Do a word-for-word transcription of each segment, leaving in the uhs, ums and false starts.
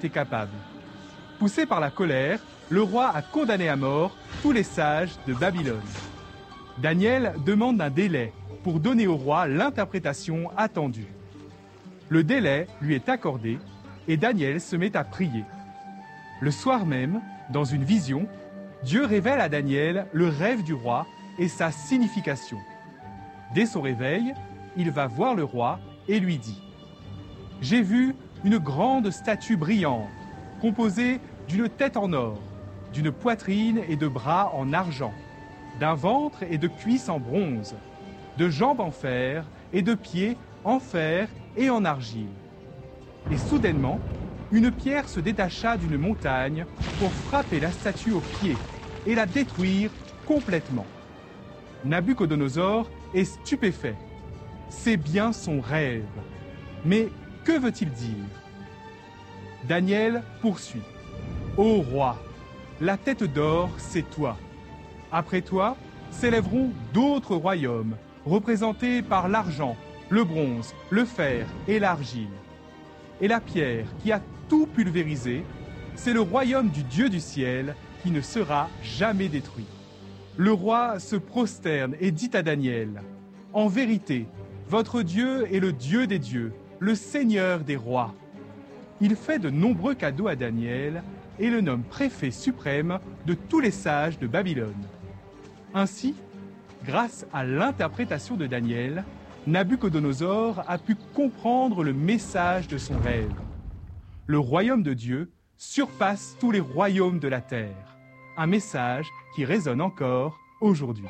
était capable. Poussé par la colère, le roi a condamné à mort tous les sages de Babylone. Daniel demande un délai pour donner au roi l'interprétation attendue. Le délai lui est accordé et Daniel se met à prier. Le soir même, dans une vision, Dieu révèle à Daniel le rêve du roi et sa signification. Dès son réveil, il va voir le roi et lui dit « J'ai vu une grande statue brillante, composée d'une tête en or, d'une poitrine et de bras en argent, d'un ventre et de cuisses en bronze, de jambes en fer et de pieds en fer et en argile. Et soudainement, une pierre se détacha d'une montagne pour frapper la statue aux pieds et la détruire complètement. Nabuchodonosor est stupéfait. C'est bien son rêve. Mais que veut-il dire? Daniel poursuit. Ô roi, la tête d'or, c'est toi. Après toi, s'élèveront d'autres royaumes, représentés par l'argent, le bronze, le fer et l'argile. Et la pierre qui a tout pulvérisé, c'est le royaume du Dieu du ciel qui ne sera jamais détruit. Le roi se prosterne et dit à Daniel, « En vérité, votre Dieu est le Dieu des dieux, le Seigneur des rois. » Il fait de nombreux cadeaux à Daniel et le nomme préfet suprême de tous les sages de Babylone. Ainsi, grâce à l'interprétation de Daniel, Nabuchodonosor a pu comprendre le message de son rêve. Le royaume de Dieu surpasse tous les royaumes de la terre. Un message qui résonne encore aujourd'hui.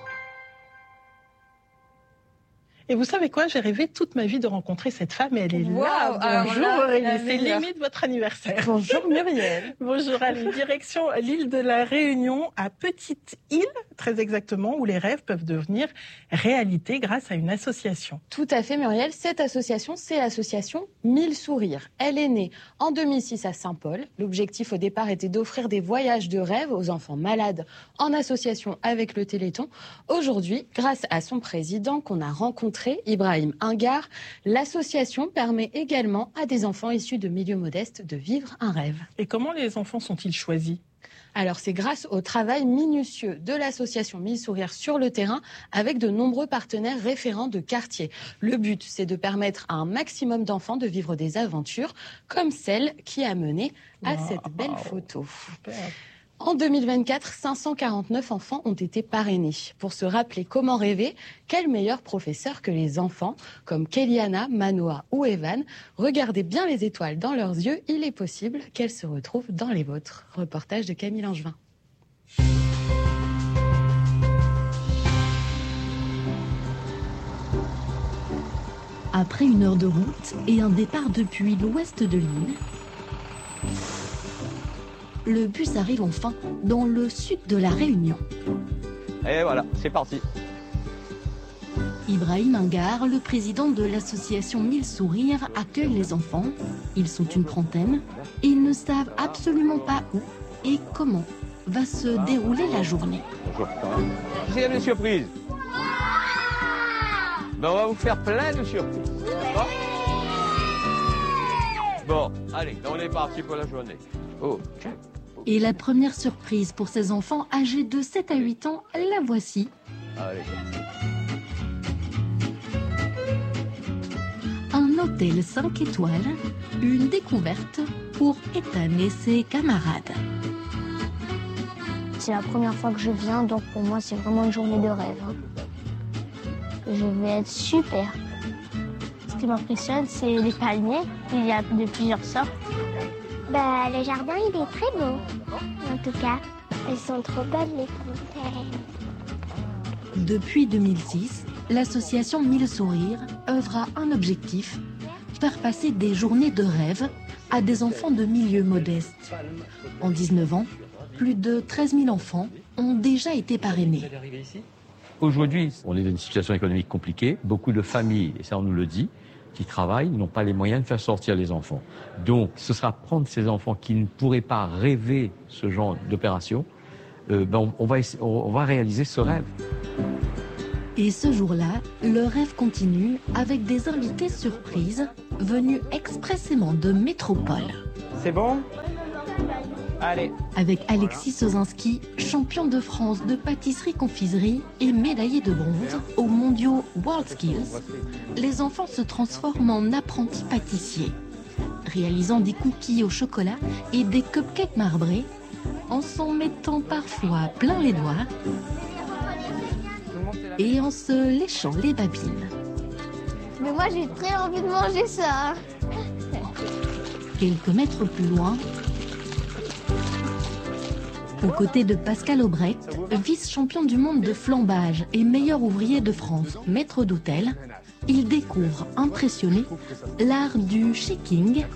Et vous savez quoi, j'ai rêvé toute ma vie de rencontrer cette femme et elle est wow, là. Bonjour Aurélie, c'est limite votre anniversaire. Bonjour Muriel. Bonjour Ali, direction l'île de la Réunion, à Petite Île, très exactement, où les rêves peuvent devenir réalité grâce à une association. Tout à fait Muriel, cette association, c'est l'association Mille Sourires. Elle est née en deux mille six à Saint-Paul. L'objectif au départ était d'offrir des voyages de rêve aux enfants malades en association avec le Téléthon. Aujourd'hui, grâce à son président qu'on a rencontré, Ibrahim Angar, l'association permet également à des enfants issus de milieux modestes de vivre un rêve. Et comment les enfants sont-ils choisis ? Alors c'est grâce au travail minutieux de l'association Mille Sourires sur le terrain avec de nombreux partenaires référents de quartier. Le but, c'est de permettre à un maximum d'enfants de vivre des aventures comme celle qui a mené à wow. cette belle photo. Super. En deux mille vingt-quatre, cinq cent quarante-neuf enfants ont été parrainés. Pour se rappeler comment rêver, quel meilleur professeur que les enfants, comme Kéliana, Manoa ou Evan. Regardez bien les étoiles dans leurs yeux, il est possible qu'elles se retrouvent dans les vôtres. Reportage de Camille Langevin. Après une heure de route et un départ depuis l'ouest de l'île, le bus arrive enfin dans le sud de la Réunion. Et voilà, c'est parti. Ibrahim Angar, le président de l'association Mille Sourires, accueille les enfants. Ils sont une trentaine et ils ne savent absolument pas où et comment va se dérouler la journée. Bonjour. J'ai des surprises. Ben, on va vous faire plein de surprises. Bon, allez, on est parti pour la journée. Oh, tiens. Et la première surprise pour ces enfants âgés de sept à huit ans, la voici. Allez. Un hôtel cinq étoiles, une découverte pour Ethan et ses camarades. C'est la première fois que je viens, donc pour moi c'est vraiment une journée de rêve. Je vais être super. Ce qui m'impressionne, c'est les palmiers. Il y a de plusieurs sortes. Bah, le jardin, il est très beau, en tout cas. Elles sont trop belles, les fontaines. Depuis deux mille six, l'association Mille Sourires œuvre à un objectif, faire passer des journées de rêve à des enfants de milieux modestes. En dix-neuf ans, plus de treize mille enfants ont déjà été parrainés. Aujourd'hui, on est dans une situation économique compliquée. Beaucoup de familles, et ça on nous le dit, qui travaillent n'ont pas les moyens de faire sortir les enfants. Donc, ce sera prendre ces enfants qui ne pourraient pas rêver ce genre d'opération. Euh, ben on, on, va, on va réaliser ce rêve. Et ce jour-là, le rêve continue avec des invités surprises venus expressément de métropole. C'est bon ? Allez. Avec Alexis Sozinski, champion de France de pâtisserie-confiserie et médaillé de bronze aux mondiaux World Skills, les enfants se transforment en apprentis pâtissiers, réalisant des cookies au chocolat et des cupcakes marbrés, en s'en mettant parfois plein les doigts et en se léchant les babines. Mais moi, j'ai très envie de manger ça. Quelques mètres plus loin, aux côtés de Pascal Aubrecht, vice-champion du monde de flambage et meilleur ouvrier de France, maître d'hôtel, il découvre, impressionné, l'art du shaking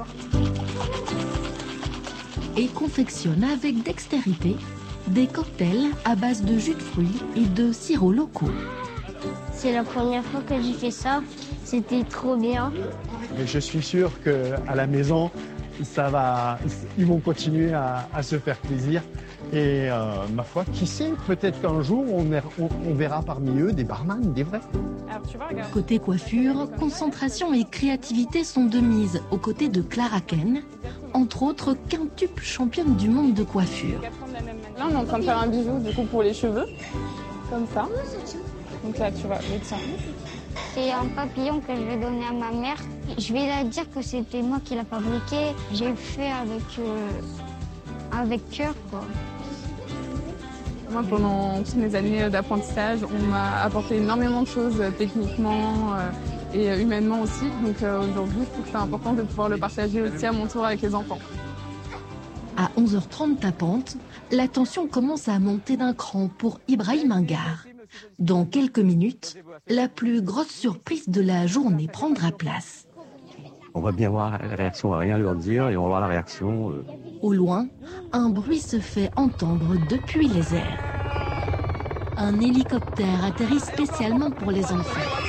et confectionne avec dextérité des cocktails à base de jus de fruits et de sirops locaux. C'est la première fois que j'ai fait ça. C'était trop bien. Mais je suis sûr qu'à la maison, ça va, ils vont continuer à, à se faire plaisir. Et euh, ma foi, qui sait, peut-être qu'un jour, on, est, on, on verra parmi eux des barman, des vrais. Alors, tu vois, regarde. Côté coiffure, concentration et créativité sont de mise aux côtés de Clara Ken, entre autres quintuple championne du monde de coiffure. Là, on est en train de faire un bijou du coup pour les cheveux, comme ça. Donc là, tu vois, mettre ça. C'est un papillon que je vais donner à ma mère. Je vais la dire que c'était moi qui l'ai fabriqué. J'ai fait avec, euh, avec cœur, quoi. Moi, pendant toutes mes années d'apprentissage, on m'a apporté énormément de choses euh, techniquement euh, et euh, humainement aussi. Donc euh, aujourd'hui, je trouve que c'est important de pouvoir le partager aussi à mon tour avec les enfants. À onze heures trente tapante, la tension commence à monter d'un cran pour Ibrahim Ingar. Dans quelques minutes, la plus grosse surprise de la journée prendra place. On va bien voir la réaction, on va rien leur dire et on va voir la réaction. Euh... Au loin, un bruit se fait entendre depuis les airs. Un hélicoptère atterrit spécialement pour les enfants.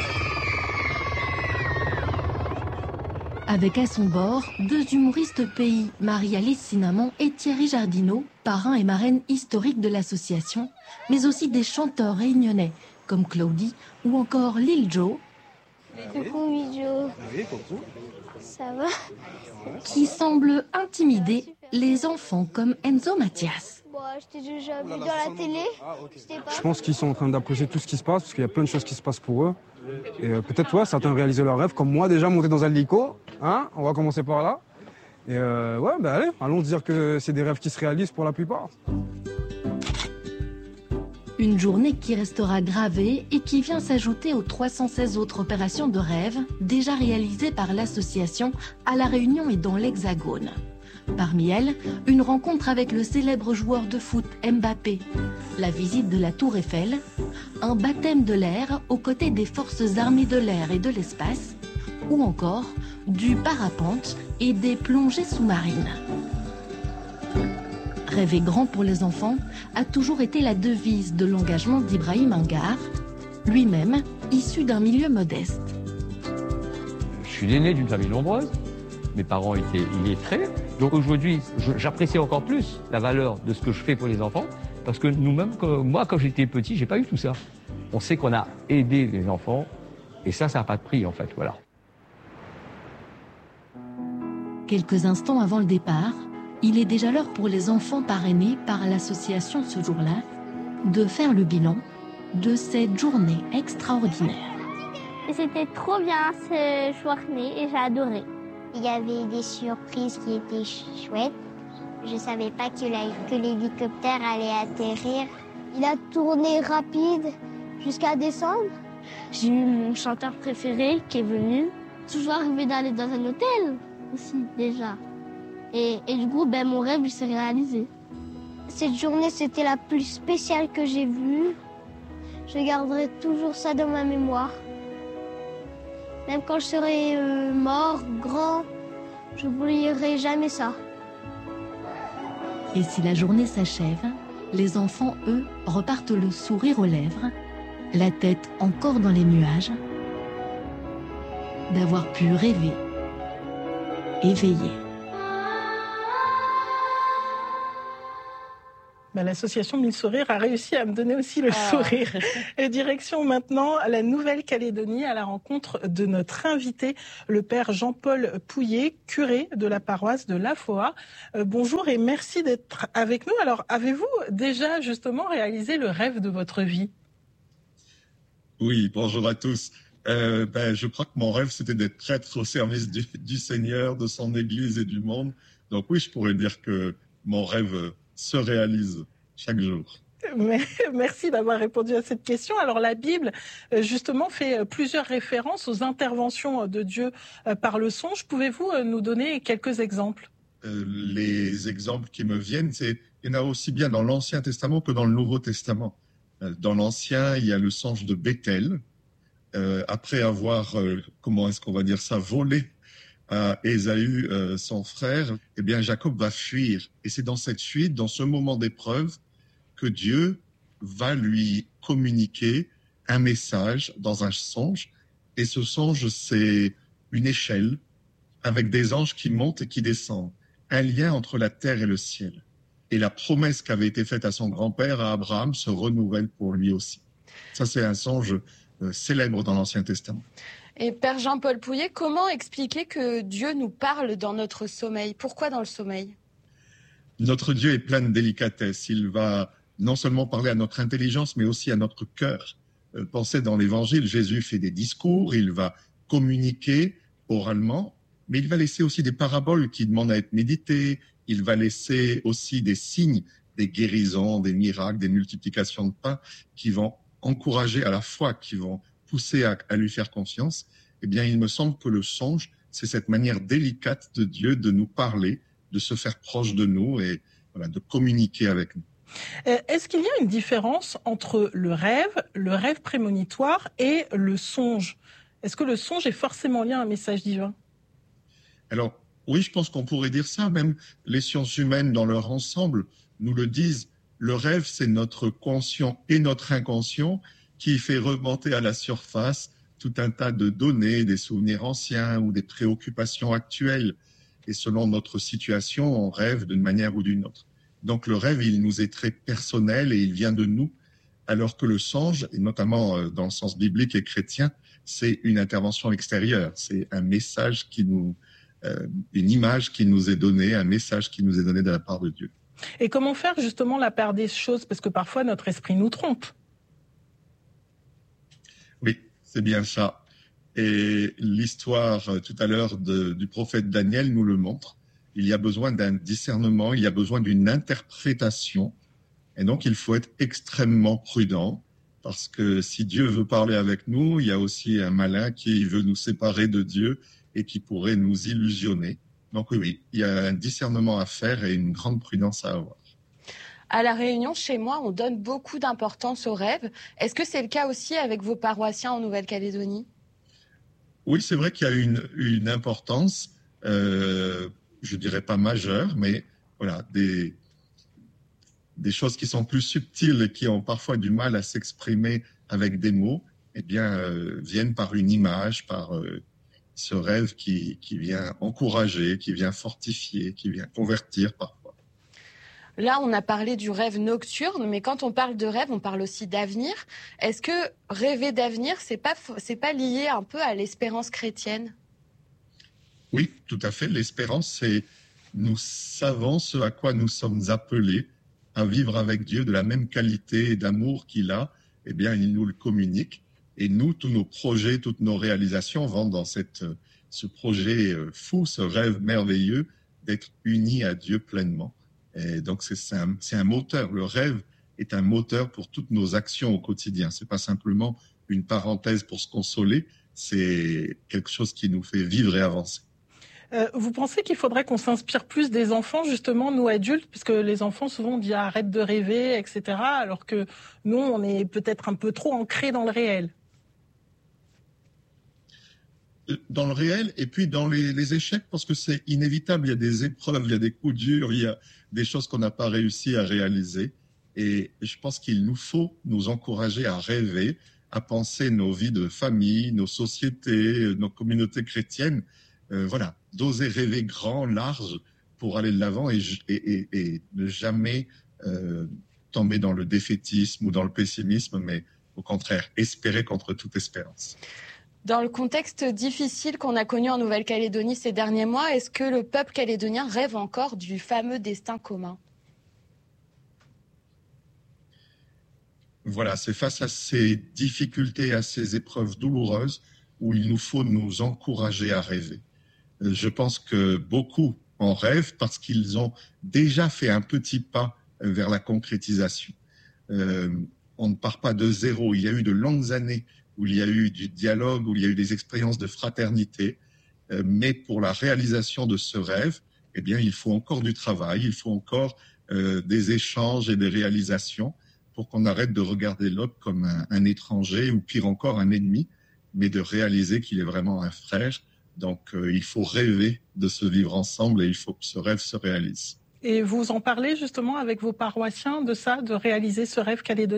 Avec à son bord deux humoristes pays, Marie-Alice Cinnamon et Thierry Jardineau, parrain et marraine historique de l'association, mais aussi des chanteurs réunionnais comme Claudie ou encore Lil Joe. Coucou Joe. Ça va? Qui semblent intimider les enfants comme Enzo Mathias. Bon, je t'ai déjà vu dans la télé. Je pense qu'ils sont en train d'apprécier tout ce qui se passe parce qu'il y a plein de choses qui se passent pour eux. Et euh, peut-être toi, certains réaliser leurs rêves, comme moi déjà monter dans un hélico. Hein, on va commencer par là. Et euh, ouais, bah allez, allons dire que c'est des rêves qui se réalisent pour la plupart. Une journée qui restera gravée et qui vient s'ajouter aux trois cent seize autres opérations de rêve déjà réalisées par l'association à La Réunion et dans l'Hexagone. Parmi elles, une rencontre avec le célèbre joueur de foot Mbappé, la visite de la Tour Eiffel, un baptême de l'air aux côtés des forces armées de l'air et de l'espace, ou encore du parapente et des plongées sous-marines. Rêver grand pour les enfants a toujours été la devise de l'engagement d'Ibrahim Ingar, lui-même issu d'un milieu modeste. Je suis l'aîné d'une famille nombreuse, mes parents étaient illettrés, donc aujourd'hui j'apprécie encore plus la valeur de ce que je fais pour les enfants, parce que nous-mêmes, moi quand j'étais petit, j'ai pas eu tout ça. On sait qu'on a aidé les enfants, et ça, ça n'a pas de prix en fait, voilà. Quelques instants avant le départ, il est déjà l'heure pour les enfants parrainés par l'association ce jour-là de faire le bilan de cette journée extraordinaire. C'était trop bien ce journée et j'ai adoré. Il y avait des surprises qui étaient chouettes. Je ne savais pas que, la, que l'hélicoptère allait atterrir. Il a tourné rapide jusqu'à descendre. J'ai eu mon chanteur préféré qui est venu. Toujours arrivé d'aller dans un hôtel aussi déjà. Et, et du coup, ben, mon rêve il s'est réalisé. Cette journée, c'était la plus spéciale que j'ai vue. Je garderai toujours ça dans ma mémoire. Même quand je serai euh, mort, grand, je n'oublierai jamais ça. Et si la journée s'achève, les enfants, eux, repartent le sourire aux lèvres, la tête encore dans les nuages, d'avoir pu rêver, éveiller. Ben, l'association Mille Sourires a réussi à me donner aussi le ah. sourire. Et direction maintenant à la Nouvelle-Calédonie à la rencontre de notre invité, le père Jean-Paul Pouillet, curé de la paroisse de La Foa. Euh, bonjour et merci d'être avec nous. Alors, avez-vous déjà justement réalisé le rêve de votre vie? Oui, bonjour à tous. Euh, ben, je crois que mon rêve, c'était d'être prêtre au service du, du Seigneur, de son Église et du monde. Donc oui, je pourrais dire que mon rêve se réalise chaque jour. Mais, merci d'avoir répondu à cette question. Alors la Bible, justement, fait plusieurs références aux interventions de Dieu par le songe. Pouvez-vous nous donner quelques exemples? euh, Les exemples qui me viennent, c'est, il y en a aussi bien dans l'Ancien Testament que dans le Nouveau Testament. Euh, dans l'Ancien, il y a le songe de Béthel. Euh, après avoir, euh, comment est-ce qu'on va dire ça, volé à Ésaü, euh, son frère, eh bien Jacob va fuir. Et c'est dans cette fuite, dans ce moment d'épreuve, que Dieu va lui communiquer un message dans un songe. Et ce songe, c'est une échelle avec des anges qui montent et qui descendent. Un lien entre la terre et le ciel. Et la promesse qui avait été faite à son grand-père, à Abraham, se renouvelle pour lui aussi. Ça, c'est un songe euh, célèbre dans l'Ancien Testament. Et Père Jean-Paul Pouillet, comment expliquer que Dieu nous parle dans notre sommeil? Pourquoi dans le sommeil? Notre Dieu est plein de délicatesse. Il va non seulement parler à notre intelligence, mais aussi à notre cœur. Euh, pensez dans l'Évangile, Jésus fait des discours, il va communiquer oralement, mais il va laisser aussi des paraboles qui demandent à être méditées. Il va laisser aussi des signes, des guérisons, des miracles, des multiplications de pain qui vont encourager à la foi, qui vont pousser à, à lui faire confiance. Eh bien, il me semble que le songe, c'est cette manière délicate de Dieu de nous parler, de se faire proche de nous et voilà, de communiquer avec nous. Est-ce qu'il y a une différence entre le rêve, le rêve prémonitoire et le songe? Est-ce que le songe est forcément lié à un message divin? Alors, oui, je pense qu'on pourrait dire ça. Même les sciences humaines, dans leur ensemble, nous le disent. Le rêve, c'est notre conscient et notre inconscient qui fait remonter à la surface tout un tas de données, des souvenirs anciens ou des préoccupations actuelles. Et selon notre situation, on rêve d'une manière ou d'une autre. Donc le rêve, il nous est très personnel et il vient de nous, alors que le songe, et notamment dans le sens biblique et chrétien, c'est une intervention extérieure. C'est un message qui nous, euh, une image qui nous est donnée, un message qui nous est donné de la part de Dieu. Et comment faire justement la part des choses? Parce que parfois notre esprit nous trompe. Oui, c'est bien ça. Et l'histoire tout à l'heure de, du prophète Daniel nous le montre. Il y a besoin d'un discernement, il y a besoin d'une interprétation. Et donc, il faut être extrêmement prudent parce que si Dieu veut parler avec nous, il y a aussi un malin qui veut nous séparer de Dieu et qui pourrait nous illusionner. Donc oui, oui, il y a un discernement à faire et une grande prudence à avoir. À La Réunion, chez moi, on donne beaucoup d'importance aux rêves. Est-ce que c'est le cas aussi avec vos paroissiens en Nouvelle-Calédonie? Oui, c'est vrai qu'il y a une, une importance, euh, je dirais pas majeure, mais voilà, des, des choses qui sont plus subtiles et qui ont parfois du mal à s'exprimer avec des mots, eh bien, euh, viennent par une image, par euh, ce rêve qui, qui vient encourager, qui vient fortifier, qui vient convertir parfois. Là, on a parlé du rêve nocturne, mais quand on parle de rêve, on parle aussi d'avenir. Est-ce que rêver d'avenir, c'est pas, c'est pas lié un peu à l'espérance chrétienne? Oui, tout à fait. L'espérance, c'est nous savons ce à quoi nous sommes appelés, à vivre avec Dieu de la même qualité et d'amour qu'il a. Eh bien, il nous le communique. Et nous, tous nos projets, toutes nos réalisations vont dans cette, ce projet fou, ce rêve merveilleux d'être unis à Dieu pleinement. Et donc, c'est un, c'est un moteur. Le rêve est un moteur pour toutes nos actions au quotidien. C'est pas simplement une parenthèse pour se consoler, c'est quelque chose qui nous fait vivre et avancer. Euh, vous pensez qu'il faudrait qu'on s'inspire plus des enfants, justement, nous adultes, puisque les enfants, souvent, on dit arrête de rêver, et cetera, alors que nous, on est peut-être un peu trop ancrés dans le réel. Dans le réel et puis dans les, les échecs, parce que c'est inévitable. Il y a des épreuves, il y a des coups durs, il y a des choses qu'on n'a pas réussi à réaliser. Et je pense qu'il nous faut nous encourager à rêver, à penser nos vies de famille, nos sociétés, nos communautés chrétiennes. Euh, voilà, d'oser rêver grand, large pour aller de l'avant et, et, et, et ne jamais euh, tomber dans le défaitisme ou dans le pessimisme, mais au contraire, espérer contre toute espérance. Dans le contexte difficile qu'on a connu en Nouvelle-Calédonie ces derniers mois, est-ce que le peuple calédonien rêve encore du fameux destin commun ? Voilà, c'est face à ces difficultés, à ces épreuves douloureuses où il nous faut nous encourager à rêver. Je pense que beaucoup en rêvent parce qu'ils ont déjà fait un petit pas vers la concrétisation. Euh, on ne part pas de zéro. Il y a eu de longues années où il y a eu du dialogue, où il y a eu des expériences de fraternité. Euh, mais pour la réalisation de ce rêve, eh bien, il faut encore du travail, il faut encore euh, des échanges et des réalisations pour qu'on arrête de regarder l'autre comme un, un étranger ou pire encore un ennemi, mais de réaliser qu'il est vraiment un frère. Donc, euh, il faut rêver de se vivre ensemble et il faut que ce rêve se réalise. Et vous en parlez justement avec vos paroissiens de ça, de réaliser ce rêve calédonien ?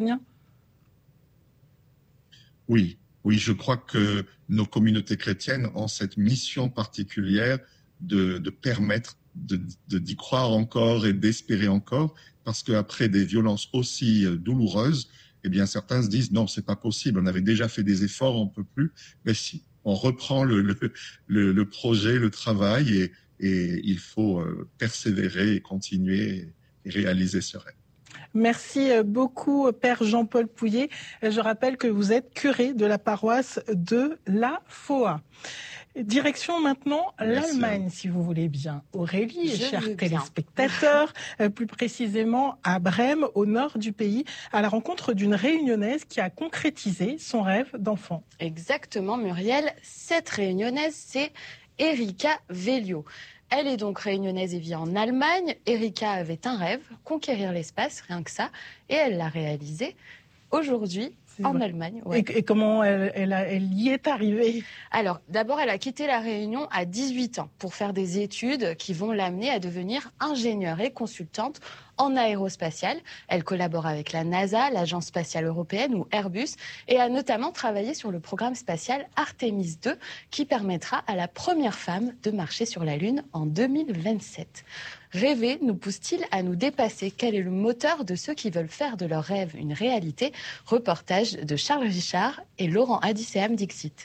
Oui, oui, je crois que nos communautés chrétiennes ont cette mission particulière de, de permettre de, de, d'y croire encore et d'espérer encore, parce qu'après des violences aussi douloureuses, eh bien certains se disent non, c'est pas possible, on avait déjà fait des efforts, on peut plus. Mais si, on reprend le, le, le, le projet, le travail, et, et il faut persévérer et continuer et réaliser ce rêve. Merci beaucoup, Père Jean-Paul Pouillet. Je rappelle que vous êtes curé de la paroisse de La Foa. Direction maintenant Merci. L'Allemagne, si vous voulez bien. Aurélie, Je chers téléspectateurs, plus précisément à Brême, au nord du pays, à la rencontre d'une Réunionnaise qui a concrétisé son rêve d'enfant. Exactement, Muriel. Cette Réunionnaise, c'est Erika Velio. Elle est donc réunionnaise et vit en Allemagne. Erika avait un rêve, conquérir l'espace, rien que ça, et elle l'a réalisé aujourd'hui en vrai. Allemagne. Ouais. Et, et comment elle, elle, a, elle y est arrivée ? Alors, d'abord, elle a quitté la Réunion à dix-huit ans pour faire des études qui vont l'amener à devenir ingénieure et consultante en aérospatiale. Elle collabore avec la NASA, l'Agence spatiale européenne ou Airbus, et a notamment travaillé sur le programme spatial Artemis deux qui permettra à la première femme de marcher sur la Lune en deux mille vingt-sept. Rêver nous pousse-t-il à nous dépasser ? Quel est le moteur de ceux qui veulent faire de leur rêve une réalité ? Reportage de Charles Richard et Laurent Adicéam Dixit.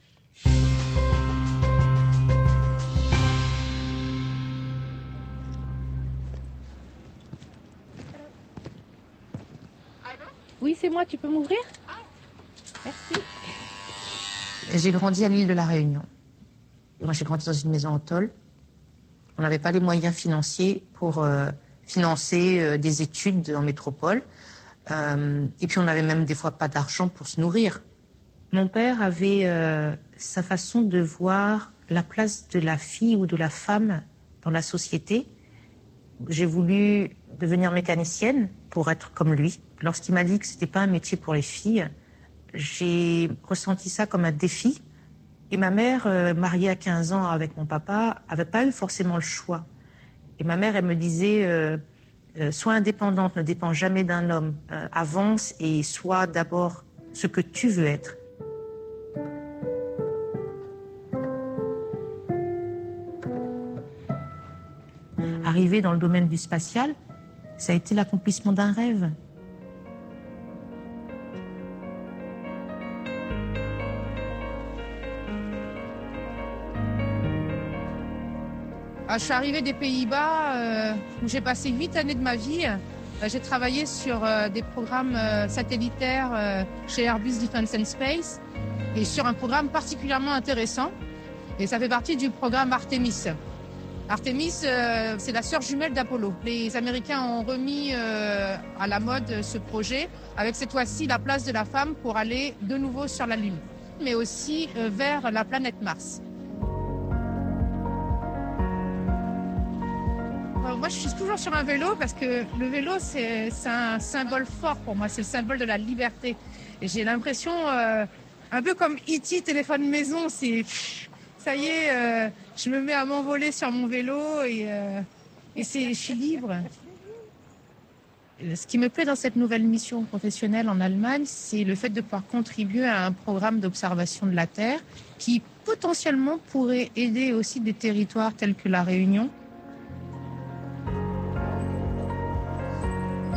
Oui, c'est moi, tu peux m'ouvrir ? Merci. J'ai grandi à l'île de la Réunion. Moi, j'ai grandi dans une maison en tôle. On n'avait pas les moyens financiers pour euh, financer euh, des études en métropole. Euh, et puis, on n'avait même des fois pas d'argent pour se nourrir. Mon père avait euh, sa façon de voir la place de la fille ou de la femme dans la société. J'ai voulu devenir mécanicienne pour être comme lui. Lorsqu'il m'a dit que c'était pas un métier pour les filles, j'ai ressenti ça comme un défi. Et ma mère, euh, mariée à quinze ans avec mon papa, avait pas eu forcément le choix. Et ma mère, elle me disait, euh, euh, sois indépendante, ne dépends jamais d'un homme. Euh, avance et sois d'abord ce que tu veux être. Arriver dans le domaine du spatial, ça a été l'accomplissement d'un rêve. Je suis arrivée des Pays-Bas euh, où j'ai passé huit années de ma vie. Euh, j'ai travaillé sur euh, des programmes euh, satellitaires euh, chez Airbus Defence and Space et sur un programme particulièrement intéressant. Et ça fait partie du programme Artemis. Artemis, euh, c'est la sœur jumelle d'Apollo. Les Américains ont remis euh, à la mode ce projet avec cette fois-ci la place de la femme pour aller de nouveau sur la Lune, mais aussi euh, vers la planète Mars. Moi, je suis toujours sur un vélo parce que le vélo, c'est, c'est un symbole fort pour moi. C'est le symbole de la liberté. Et j'ai l'impression, euh, un peu comme E T téléphone maison, c'est ça y est, euh, je me mets à m'envoler sur mon vélo et, euh, et c'est, je suis libre. Ce qui me plaît dans cette nouvelle mission professionnelle en Allemagne, c'est le fait de pouvoir contribuer à un programme d'observation de la Terre qui potentiellement pourrait aider aussi des territoires tels que la Réunion.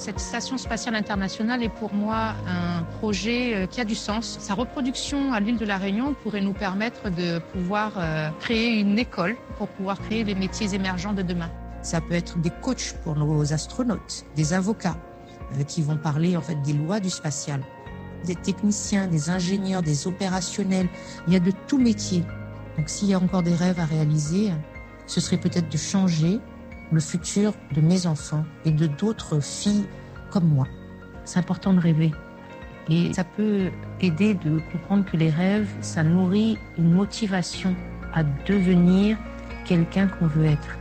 Cette station spatiale internationale est pour moi un projet qui a du sens. Sa reproduction à l'île de la Réunion pourrait nous permettre de pouvoir créer une école pour pouvoir créer les métiers émergents de demain. Ça peut être des coachs pour nos astronautes, des avocats euh, qui vont parler en fait des lois du spatial, des techniciens, des ingénieurs, des opérationnels. Il y a de tout métier. Donc s'il y a encore des rêves à réaliser, ce serait peut-être de changer le futur de mes enfants et de d'autres filles comme moi. C'est important de rêver. Et ça peut aider de comprendre que les rêves, ça nourrit une motivation à devenir quelqu'un qu'on veut être.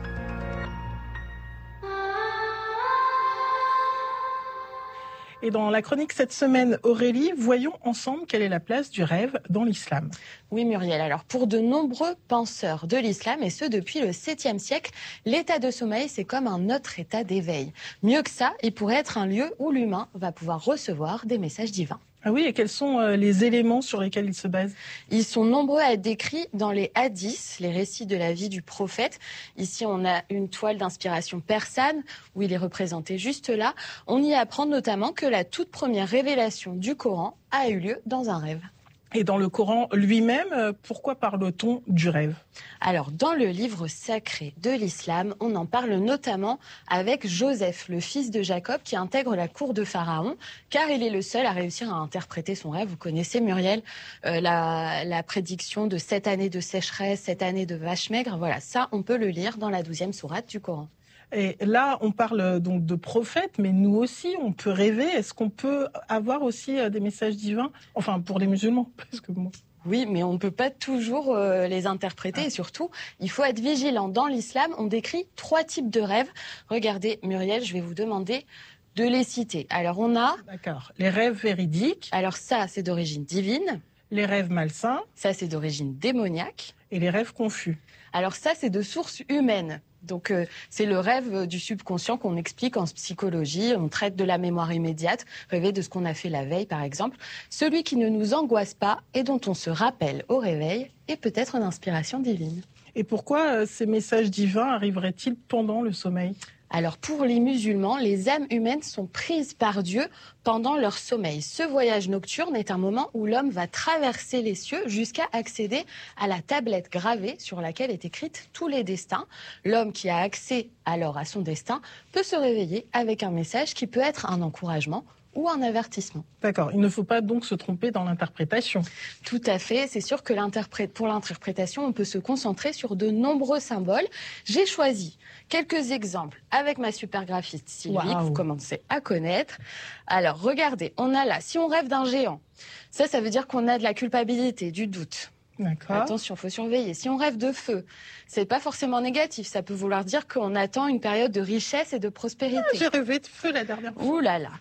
Et dans la chronique cette semaine, Aurélie, voyons ensemble quelle est la place du rêve dans l'islam. Oui Muriel, alors pour de nombreux penseurs de l'islam, et ce depuis le septième siècle, l'état de sommeil c'est comme un autre état d'éveil. Mieux que ça, il pourrait être un lieu où l'humain va pouvoir recevoir des messages divins. Ah oui, et quels sont euh, les éléments sur lesquels ils se basent? Ils sont nombreux à être décrits dans les hadiths, les récits de la vie du prophète. Ici, on a une toile d'inspiration persane, où il est représenté juste là. On y apprend notamment que la toute première révélation du Coran a eu lieu dans un rêve. Et dans le Coran lui-même, pourquoi parle-t-on du rêve? Alors, dans le livre sacré de l'islam, on en parle notamment avec Joseph, le fils de Jacob, qui intègre la cour de Pharaon, car il est le seul à réussir à interpréter son rêve. Vous connaissez, Muriel, euh, la, la prédiction de sept années de sécheresse, sept années de vaches maigres. Voilà, ça, on peut le lire dans la douzième sourate du Coran. Et là, on parle donc de prophètes, mais nous aussi, on peut rêver. Est-ce qu'on peut avoir aussi des messages divins? Enfin, pour les musulmans, parce que moi... Oui, mais on ne peut pas toujours euh, les interpréter. Ah. Et surtout, il faut être vigilant. Dans l'islam, on décrit trois types de rêves. Regardez, Muriel, je vais vous demander de les citer. Alors, on a... D'accord. Les rêves véridiques. Alors ça, c'est d'origine divine. Les rêves malsains. Ça, c'est d'origine démoniaque. Et les rêves confus. Alors ça, c'est de source humaine. Donc euh, c'est le rêve du subconscient qu'on explique en psychologie. On traite de la mémoire immédiate, rêver de ce qu'on a fait la veille par exemple. Celui qui ne nous angoisse pas et dont on se rappelle au réveil est peut-être une inspiration divine. Et pourquoi euh, ces messages divins arriveraient-ils pendant le sommeil ? Alors pour les musulmans, les âmes humaines sont prises par Dieu pendant leur sommeil. Ce voyage nocturne est un moment où l'homme va traverser les cieux jusqu'à accéder à la tablette gravée sur laquelle est écrite tous les destins. L'homme qui a accès alors à son destin peut se réveiller avec un message qui peut être un encouragement ou un avertissement. D'accord, il ne faut pas donc se tromper dans l'interprétation. Tout à fait, c'est sûr que l'interprète, pour l'interprétation, on peut se concentrer sur de nombreux symboles. J'ai choisi quelques exemples avec ma super graphiste Sylvie, wow. que vous commencez à connaître. Alors, regardez, on a là, si on rêve d'un géant, ça, ça veut dire qu'on a de la culpabilité, du doute. D'accord. Attention, il faut surveiller. Si on rêve de feu, c'est pas forcément négatif. Ça peut vouloir dire qu'on attend une période de richesse et de prospérité. Ah, j'ai rêvé de feu la dernière fois. Ouh là là.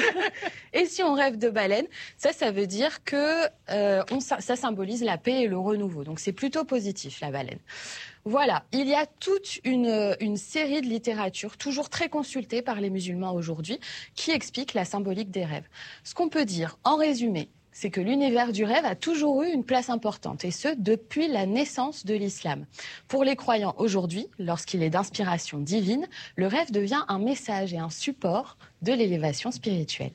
Et si on rêve de baleine, ça, ça veut dire que euh, on, ça, ça symbolise la paix et le renouveau. Donc c'est plutôt positif, la baleine. Voilà, il y a toute une, une série de littérature, toujours très consultée par les musulmans aujourd'hui, qui explique la symbolique des rêves. Ce qu'on peut dire, en résumé, c'est que l'univers du rêve a toujours eu une place importante, et ce, depuis la naissance de l'islam. Pour les croyants aujourd'hui, lorsqu'il est d'inspiration divine, le rêve devient un message et un support de l'élévation spirituelle.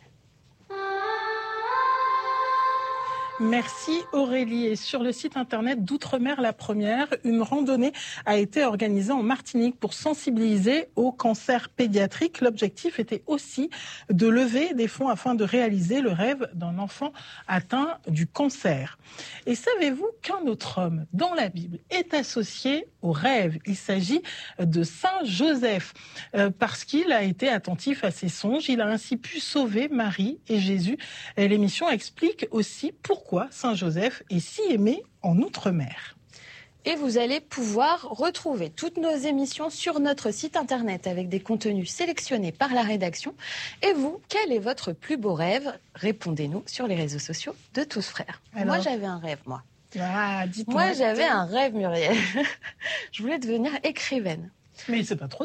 Merci Aurélie. Et sur le site internet d'Outre-mer La Première, une randonnée a été organisée en Martinique pour sensibiliser au cancer pédiatrique. L'objectif était aussi de lever des fonds afin de réaliser le rêve d'un enfant atteint du cancer. Et savez-vous qu'un autre homme dans la Bible est associé au rêve? Il s'agit de Saint Joseph, euh, parce qu'il a été attentif à ses songes. Il a ainsi pu sauver Marie et Jésus. Et l'émission explique aussi pourquoi Saint Joseph est si aimé en Outre-mer. Et vous allez pouvoir retrouver toutes nos émissions sur notre site internet avec des contenus sélectionnés par la rédaction. Et vous, quel est votre plus beau rêve? Répondez-nous sur les réseaux sociaux de Tous Frères. Alors, moi, j'avais un rêve, moi. Ah, dites-moi. Moi, j'avais un rêve, Muriel. Je voulais devenir écrivaine. Mais c'est pas trop tard.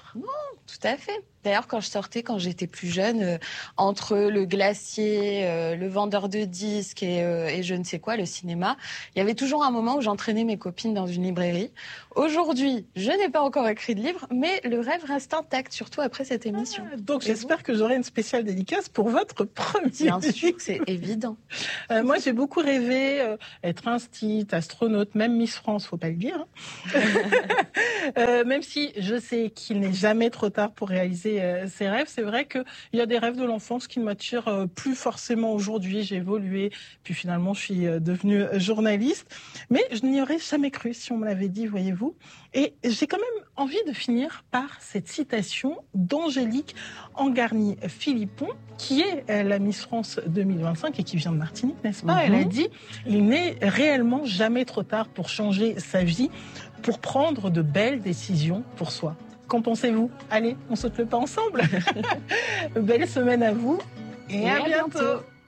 tard. Non, tout à fait. D'ailleurs, quand je sortais, quand j'étais plus jeune, euh, entre le glacier, euh, le vendeur de disques et, euh, et je ne sais quoi, le cinéma, il y avait toujours un moment où j'entraînais mes copines dans une librairie. Aujourd'hui, je n'ai pas encore écrit de livre, mais le rêve reste intact, surtout après cette émission. Ah, donc, et j'espère vous que j'aurai une spéciale dédicace pour votre premier Bien livre. sûr, c'est évident. Euh, moi, j'ai beaucoup rêvé euh, être instit, astronaute, même Miss France, faut pas le dire. Hein. euh, même si je sais qu'il n'est jamais trop tard pour réaliser euh, ses rêves, c'est vrai qu'il y a des rêves de l'enfance qui ne m'attirent euh, plus forcément aujourd'hui. J'ai évolué, puis finalement, je suis euh, devenue journaliste. Mais je n'y aurais jamais cru si on me l'avait dit, voyez-vous. Et j'ai quand même envie de finir par cette citation d'Angélique Angarny-Philippon, qui est euh, la Miss France deux mille vingt-cinq et qui vient de Martinique, n'est-ce pas? Mm-hmm. Elle a dit « Il n'est réellement jamais trop tard pour changer sa vie, pour prendre de belles décisions pour soi. » Qu'en pensez-vous? Allez, on saute le pas ensemble. Belle semaine à vous et, et à, à bientôt, bientôt.